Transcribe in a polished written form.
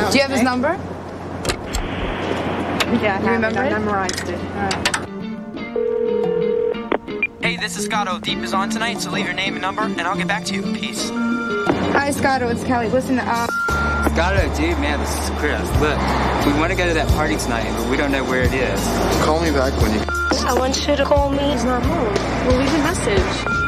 Do you have his number? Yeah, I remember it? memorized it. Hey, this is Scotto. Deep is on tonight, so leave your name and number, and I'll get back to you. Peace. Hi, Scotto. It's Kelly. Listen, Scotto, dude, man, this is Chris. Look, we want to go to that party tonight, but we don't know where it is. Call me back when you... I want you to call me. He's not home. We'll leave a message.